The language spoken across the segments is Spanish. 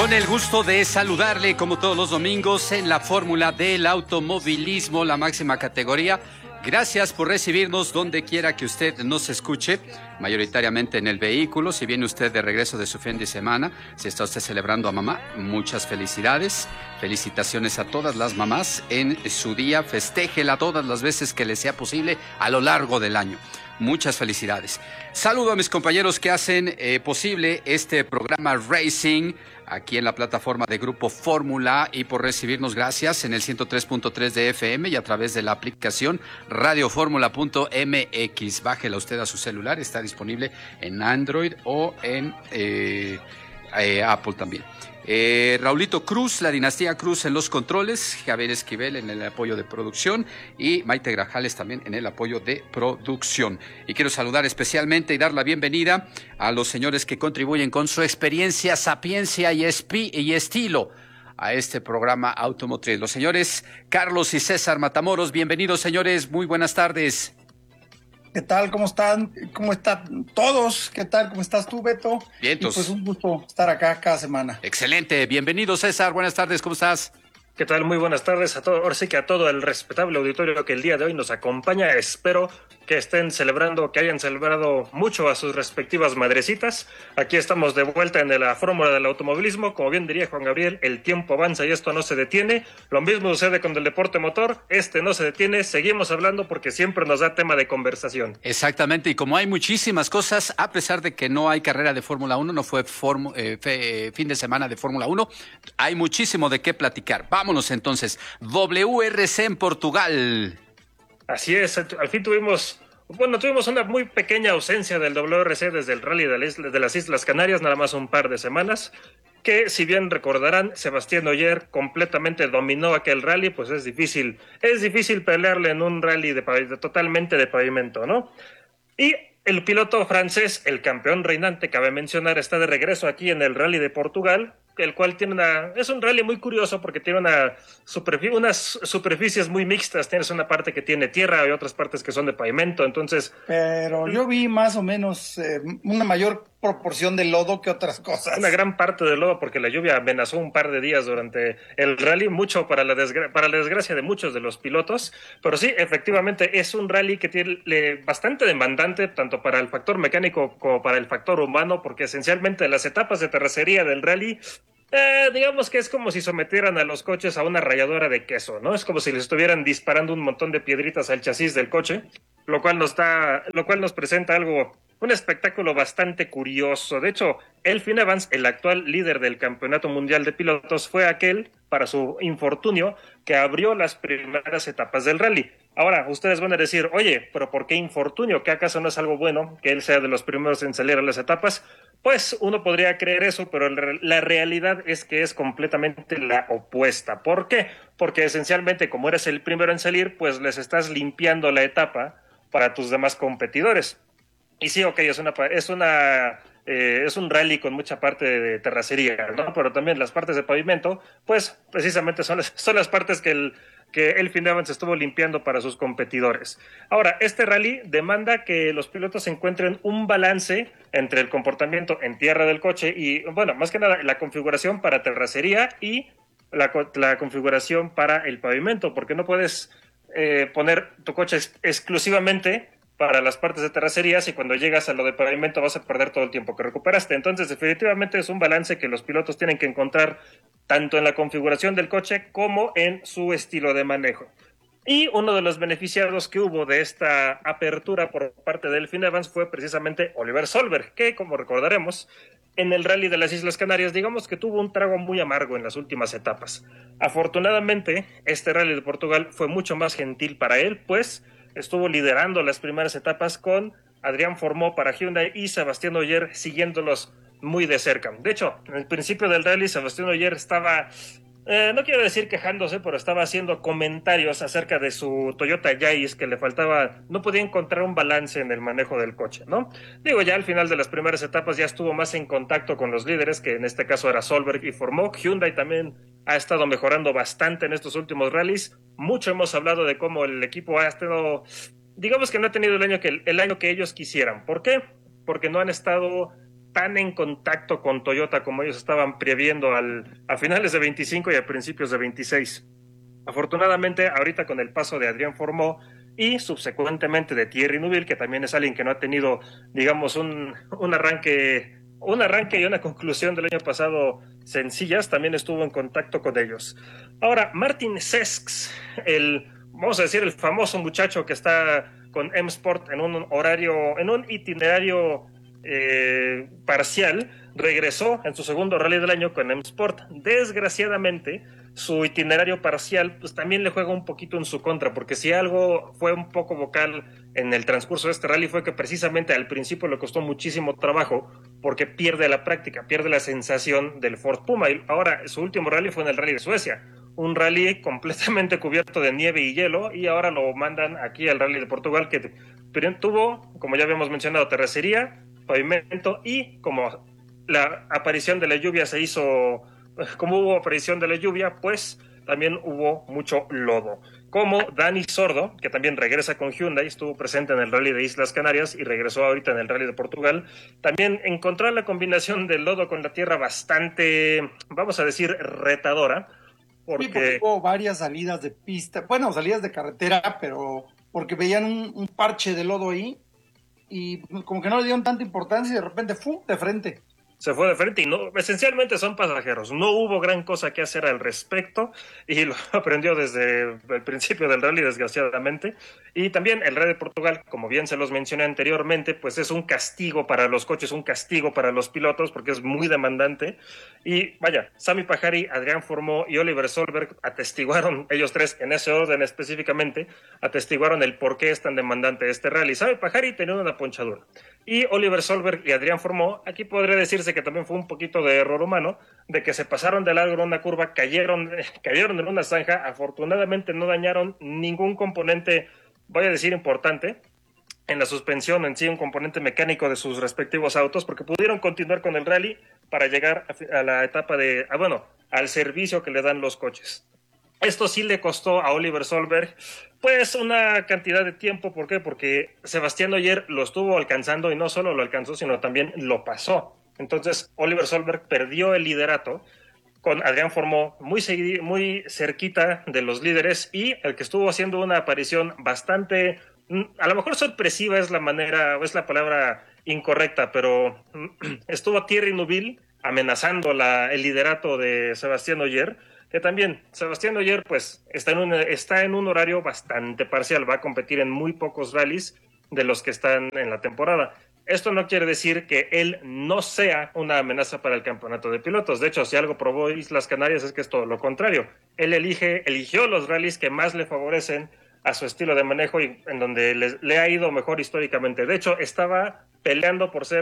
Con el gusto de saludarle como todos los domingos en la fórmula del automovilismo, la máxima categoría. Gracias por recibirnos donde quiera que usted nos escuche, mayoritariamente en el vehículo. Si viene usted de regreso de su fin de semana, si está usted celebrando a mamá, muchas felicidades. Felicitaciones a todas las mamás en su día. Festéjela todas las veces que le sea posible a lo largo del año. Muchas felicidades. Saludo a mis compañeros que hacen posible este programa Racing aquí en la plataforma de Grupo Fórmula y por recibirnos, gracias, en el 103.3 de FM y a través de la aplicación radioformula.mx. Bájela usted a su celular, está disponible en Android o en Apple también. Raulito Cruz, la dinastía Cruz en los controles, Javier Esquivel en el apoyo de producción y Maite Grajales también en el apoyo de producción. Y quiero saludar especialmente y dar la bienvenida a los señores que contribuyen con su experiencia, sapiencia y estilo a este programa automotriz. Los señores Carlos y César Matamoros, bienvenidos señores, muy buenas tardes. ¿Qué tal? ¿Cómo están? ¿Cómo están todos? ¿Qué tal? ¿Cómo estás tú, Beto? Bien, y pues un gusto estar acá cada semana. Excelente. Bienvenido, César. Buenas tardes. ¿Cómo estás? ¿Qué tal? Muy buenas tardes a todos. Ahora sí que a todo el respetable auditorio que el día de hoy nos acompaña. Espero que estén celebrando, que hayan celebrado mucho a sus respectivas madrecitas. Aquí estamos de vuelta en la fórmula del automovilismo. Como bien diría Juan Gabriel, el tiempo avanza y esto no se detiene. Lo mismo sucede con el deporte motor. Este no se detiene. Seguimos hablando porque siempre nos da tema de conversación. Exactamente. Y como hay muchísimas cosas, a pesar de que no hay carrera de Fórmula 1, no fue fin de semana de Fórmula 1, hay muchísimo de qué platicar. Vámonos entonces. WRC en Portugal. Así es, al fin tuvimos una muy pequeña ausencia del WRC desde el Rally de las Islas Canarias, nada más un par de semanas, que si bien recordarán, Sebastián Ogier completamente dominó aquel rally, pues es difícil pelearle en un rally totalmente de pavimento, ¿no? Y el piloto francés, el campeón reinante, cabe mencionar, está de regreso aquí en el Rally de Portugal, el cual es un rally muy curioso porque tiene unas superficies muy mixtas. Tienes una parte que tiene tierra y otras partes que son de pavimento, entonces... Pero yo vi más o menos una mayor proporción de lodo que otras cosas. Una gran parte de lodo porque la lluvia amenazó un par de días durante el rally, mucho para la desgracia de muchos de los pilotos, pero sí, efectivamente es un rally que tiene bastante demandante, tanto para el factor mecánico como para el factor humano, porque esencialmente las etapas de terracería del rally... digamos que es como si sometieran a los coches a una ralladora de queso, ¿no? Es como si les estuvieran disparando un montón de piedritas al chasis del coche, lo cual nos presenta un espectáculo bastante curioso. De hecho, Elfyn Evans, el actual líder del Campeonato Mundial de Pilotos, fue aquel, para su infortunio, que abrió las primeras etapas del rally. Ahora, ustedes van a decir, oye, ¿pero por qué infortunio? ¿Que acaso no es algo bueno que él sea de los primeros en salir a las etapas? Pues uno podría creer eso, pero la realidad es que es completamente la opuesta. ¿Por qué? Porque esencialmente, como eres el primero en salir, pues les estás limpiando la etapa para tus demás competidores. Y sí, ok, es un rally con mucha parte de terracería, ¿no? Pero también las partes de pavimento, pues precisamente son las partes que Elfyn Evans estuvo limpiando para sus competidores. Ahora, este rally demanda que los pilotos encuentren un balance entre el comportamiento en tierra del coche y, bueno, más que nada, la configuración para terracería y la configuración para el pavimento, porque no puedes poner tu coche exclusivamente para las partes de terracerías y cuando llegas a lo de pavimento vas a perder todo el tiempo que recuperaste. Entonces, definitivamente es un balance que los pilotos tienen que encontrar tanto en la configuración del coche como en su estilo de manejo. Y uno de los beneficiados que hubo de esta apertura por parte de Elfyn Evans fue precisamente Oliver Solberg, que, como recordaremos, en el Rally de las Islas Canarias, digamos que tuvo un trago muy amargo en las últimas etapas. Afortunadamente, este Rally de Portugal fue mucho más gentil para él, pues estuvo liderando las primeras etapas con Adrián Formó para Hyundai y Sebastián Ogier siguiéndolos muy de cerca. De hecho, en el principio del rally, Sebastián Ogier estaba, no quiero decir quejándose, pero estaba haciendo comentarios acerca de su Toyota Yaris, que le faltaba, no podía encontrar un balance en el manejo del coche, ¿no? Digo, ya al final de las primeras etapas ya estuvo más en contacto con los líderes, que en este caso era Solberg y Formó. Hyundai también ha estado mejorando bastante en estos últimos rallies. Mucho hemos hablado de cómo el equipo ha estado, digamos que no ha tenido el año que ellos quisieran. ¿Por qué? Porque no han estado tan en contacto con Toyota como ellos estaban previendo a finales de 25 y a principios de 26. Afortunadamente, ahorita con el paso de Adrián Formó y subsecuentemente de Thierry Neuville, que también es alguien que no ha tenido, digamos, un arranque y una conclusión del año pasado sencillas, también estuvo en contacto con ellos. Ahora, Martin Sesks, vamos a decir, el famoso muchacho que está con M-Sport en un itinerario parcial, regresó en su segundo rally del año con M-Sport. Desgraciadamente, su itinerario parcial pues también le juega un poquito en su contra, porque si algo fue un poco vocal en el transcurso de este rally fue que precisamente al principio le costó muchísimo trabajo porque pierde la práctica, pierde la sensación del Ford Puma. Y ahora su último rally fue en el Rally de Suecia, un rally completamente cubierto de nieve y hielo, y ahora lo mandan aquí al Rally de Portugal, que tuvo, como ya habíamos mencionado, terracería, pavimento, y como la aparición de la lluvia se hizo, como hubo aparición de la lluvia, pues también hubo mucho lodo. Como Dani Sordo, que también regresa con Hyundai, estuvo presente en el Rally de Islas Canarias y regresó ahorita en el Rally de Portugal, también encontró la combinación del lodo con la tierra bastante, vamos a decir, retadora. Porque hubo varias salidas de pista, bueno, salidas de carretera, pero porque veían un parche de lodo ahí y como que no le dieron tanta importancia y de repente ¡fu! De frente. Se fue de frente y no, esencialmente son pasajeros. No hubo gran cosa que hacer al respecto y lo aprendió desde el principio del rally, desgraciadamente. Y también el Rally de Portugal, como bien se los mencioné anteriormente, pues es un castigo para los coches, un castigo para los pilotos porque es muy demandante. Y vaya, Sami Pajari, Adrián Formó y Oliver Solberg atestiguaron, ellos tres en ese orden específicamente, atestiguaron el por qué es tan demandante este rally. Sami Pajari tenía una ponchadura y Oliver Solberg y Adrián Formó, aquí podría decirse que también fue un poquito de error humano, de que se pasaron de largo en una curva, cayeron en una zanja. Afortunadamente no dañaron ningún componente, voy a decir, importante en la suspensión en sí, un componente mecánico de sus respectivos autos, porque pudieron continuar con el rally para llegar a la etapa al servicio que le dan los coches. Esto sí le costó a Oliver Solberg pues una cantidad de tiempo. ¿Por qué? Porque Sebastián Ogier lo estuvo alcanzando y no solo lo alcanzó, sino también lo pasó. Entonces Oliver Solberg perdió el liderato con Adrián Formó muy cerquita de los líderes, y el que estuvo haciendo una aparición bastante, a lo mejor sorpresiva es la palabra incorrecta, pero estuvo Thierry Neuville amenazando el liderato de Sebastián Ogier, que también Sebastián Ogier pues está en un horario bastante parcial, va a competir en muy pocos rallies de los que están en la temporada. Esto no quiere decir que él no sea una amenaza para el campeonato de pilotos. De hecho, si algo probó Islas Canarias es que es todo lo contrario. Él eligió los rallies que más le favorecen a su estilo de manejo y en donde le ha ido mejor históricamente. De hecho, estaba peleando por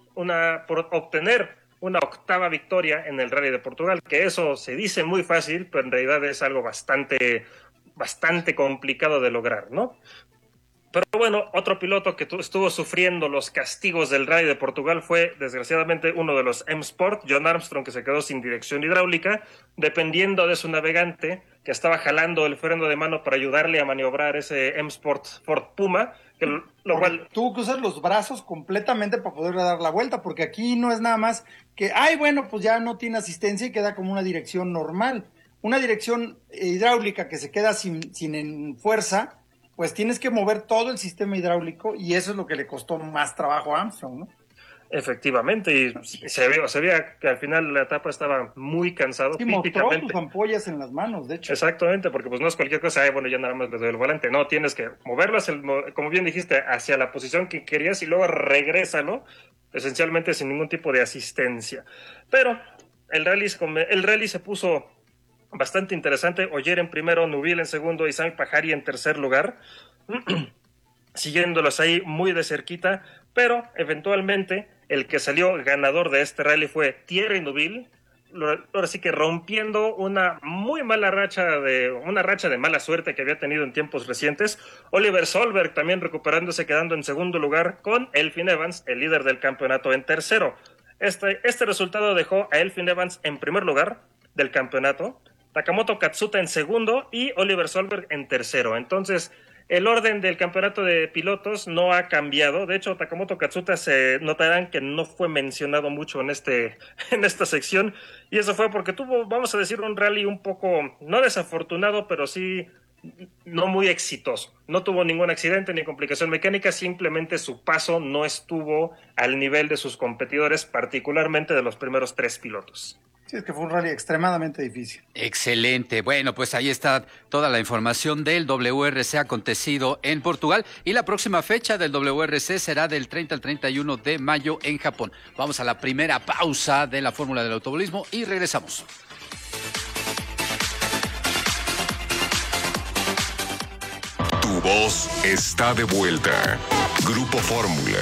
obtener una octava victoria en el Rally de Portugal, que eso se dice muy fácil, pero en realidad es algo bastante complicado de lograr, ¿no? Pero bueno, otro piloto que estuvo sufriendo los castigos del Rally de Portugal fue, desgraciadamente, uno de los M-Sport, John Armstrong, que se quedó sin dirección hidráulica, dependiendo de su navegante, que estaba jalando el freno de mano para ayudarle a maniobrar ese M-Sport Ford Puma, lo cual tuvo que usar los brazos completamente para poderle dar la vuelta, porque aquí no es nada más que, pues ya no tiene asistencia y queda como una dirección normal. Una dirección hidráulica que se queda sin fuerza, pues tienes que mover todo el sistema hidráulico, y eso es lo que le costó más trabajo a Armstrong, ¿no? Efectivamente, y se veía que al final la etapa estaba muy cansado. Sí, mostró sus ampollas en las manos, de hecho. Exactamente, porque pues no es cualquier cosa, ya nada más le doy el volante. No, tienes que moverlo, como bien dijiste, hacia la posición que querías y luego regrésalo, esencialmente sin ningún tipo de asistencia. Pero el rally se puso bastante interesante. Ogier en primero, Neuville en segundo y Sami Pajari en tercer lugar, siguiéndolos ahí muy de cerquita, pero eventualmente el que salió ganador de este rally fue Thierry Neuville, ahora sí que rompiendo una racha de mala suerte que había tenido en tiempos recientes. Oliver Solberg también recuperándose, quedando en segundo lugar, con Elfyn Evans, el líder del campeonato, en tercero. Este resultado dejó a Elfyn Evans en primer lugar del campeonato, Takamoto Katsuta en segundo y Oliver Solberg en tercero. Entonces, El orden del campeonato de pilotos no ha cambiado. De hecho, Takamoto Katsuta se notarán que no fue mencionado mucho en esta sección. Y eso fue porque tuvo, vamos a decir, un rally un poco, no desafortunado, pero sí no muy exitoso. No tuvo ningún accidente ni complicación mecánica, simplemente su paso no estuvo al nivel de sus competidores, particularmente de los primeros 3 pilotos. Sí, es que fue un rally extremadamente difícil. Excelente. Bueno, pues ahí está toda la información del WRC acontecido en Portugal y la próxima fecha del WRC será del 30 al 31 de mayo en Japón. Vamos a la primera pausa de la Fórmula del Automovilismo y regresamos. Tu voz está de vuelta. Grupo Fórmula.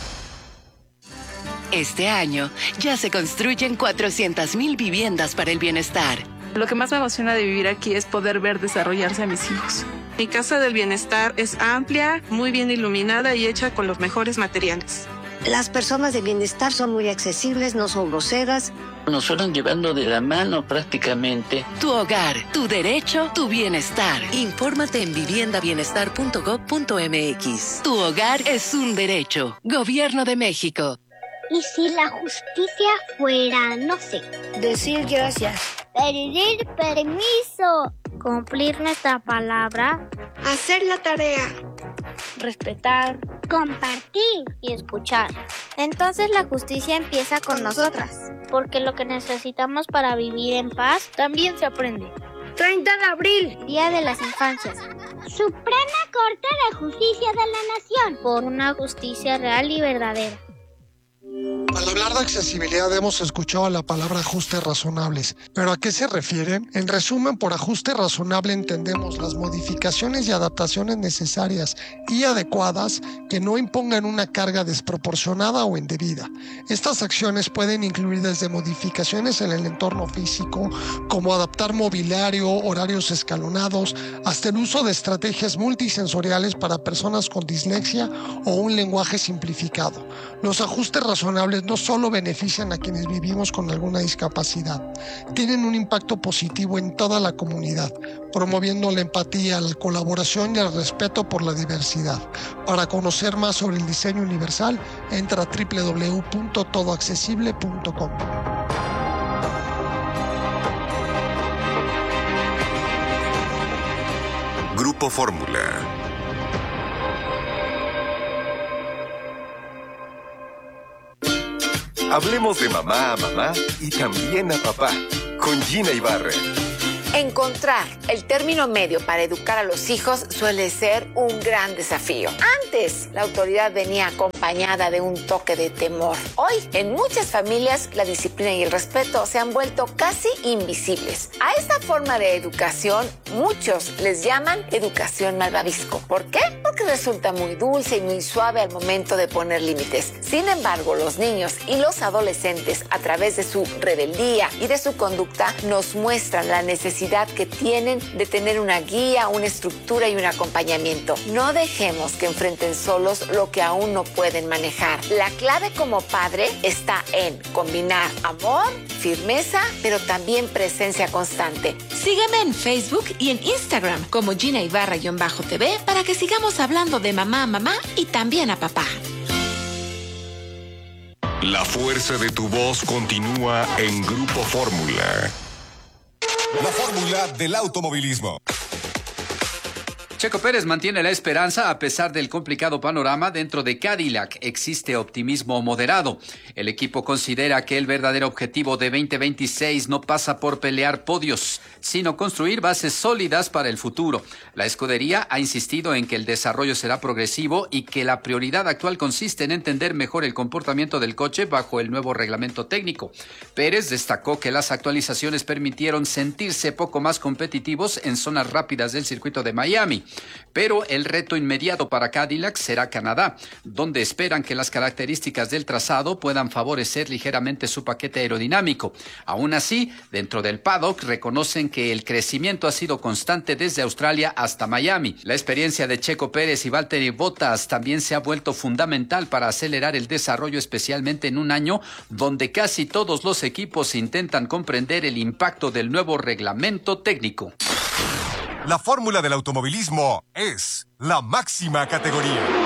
Este año ya se construyen 400,000 viviendas para el bienestar. Lo que más me emociona de vivir aquí es poder ver desarrollarse a mis hijos. Mi casa del bienestar es amplia, muy bien iluminada y hecha con los mejores materiales. Las personas de bienestar son muy accesibles, no son groseras. Nos fueron llevando de la mano prácticamente. Tu hogar, tu derecho, tu bienestar. Infórmate en viviendabienestar.gov.mx. Tu hogar es un derecho. Gobierno de México. ¿Y si la justicia fuera, no sé? Decir gracias. Pedir permiso. Cumplir nuestra palabra. Hacer la tarea. Respetar. Compartir y escuchar. Entonces la justicia empieza con nosotras. Porque lo que necesitamos para vivir en paz también se aprende. 30 de abril. Día de las Infancias. Suprema Corte de Justicia de la Nación. Por una justicia real y verdadera. Al hablar de accesibilidad hemos escuchado la palabra ajustes razonables, pero ¿a qué se refieren? En resumen, por ajuste razonable entendemos las modificaciones y adaptaciones necesarias y adecuadas que no impongan una carga desproporcionada o indebida. Estas acciones pueden incluir desde modificaciones en el entorno físico, como adaptar mobiliario, horarios escalonados, hasta el uso de estrategias multisensoriales para personas con dislexia o un lenguaje simplificado. Los ajustes razonables no solo benefician a quienes vivimos con alguna discapacidad, tienen un impacto positivo en toda la comunidad, promoviendo la empatía, la colaboración y el respeto por la diversidad. Para conocer más sobre el diseño universal, entra a www.todoaccesible.com. Grupo Fórmula. Hablemos de mamá a mamá y también a papá, con Gina Ibarra. Encontrar el término medio para educar a los hijos suele ser un gran desafío. Antes, la autoridad venía acompañada de un toque de temor. Hoy, en muchas familias, la disciplina y el respeto se han vuelto casi invisibles. A esta forma de educación, muchos les llaman educación malvavisco. ¿Por qué? Porque resulta muy dulce y muy suave al momento de poner límites. Sin embargo, los niños y los adolescentes, a través de su rebeldía y de su conducta, nos muestran la necesidad que tienen de tener una guía, una estructura y un acompañamiento. No dejemos que enfrenten solos lo que aún no pueden manejar. La clave como padre está en combinar amor, firmeza, pero también presencia constante. Sígueme en Facebook y en Instagram como Gina Ibarra-TV para que sigamos hablando de mamá a mamá y también a papá. La fuerza de tu voz continúa en Grupo Fórmula. La fórmula del automovilismo. Checo Pérez mantiene la esperanza a pesar del complicado panorama. Dentro de Cadillac existe optimismo moderado. El equipo considera que el verdadero objetivo de 2026 no pasa por pelear podios, sino construir bases sólidas para el futuro. La escudería ha insistido en que el desarrollo será progresivo y que la prioridad actual consiste en entender mejor el comportamiento del coche bajo el nuevo reglamento técnico. Pérez destacó que las actualizaciones permitieron sentirse poco más competitivos en zonas rápidas del circuito de Miami. Pero el reto inmediato para Cadillac será Canadá, donde esperan que las características del trazado puedan favorecer ligeramente su paquete aerodinámico. Aún así, dentro del paddock reconocen que el crecimiento ha sido constante desde Australia hasta Miami. La experiencia de Checo Pérez y Valtteri Bottas también se ha vuelto fundamental para acelerar el desarrollo, especialmente en un año donde casi todos los equipos intentan comprender el impacto del nuevo reglamento técnico. La fórmula del automovilismo es la máxima categoría.